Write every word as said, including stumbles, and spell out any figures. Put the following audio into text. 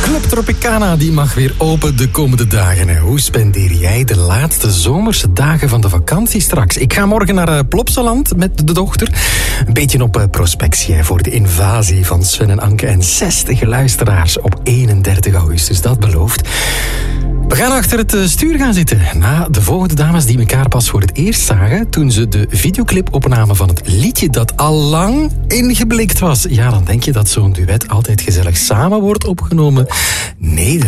Club Tropicana die mag weer open de komende dagen. Hoe spendeer jij de laatste zomerse dagen van de vakantie straks? Ik ga morgen naar Plopsaland met de dochter. Een beetje op prospectie voor de invasie van Sven en Anke en zestig luisteraars op eenendertig augustus. Dat belooft. We gaan achter het stuur gaan zitten. Na de volgende dames die elkaar pas voor het eerst zagen toen ze de videoclip opnamen van het liedje dat al lang ingeblikt was. Ja, dan denk je dat zo'n duet altijd gezellig samen wordt opgenomen. Nee,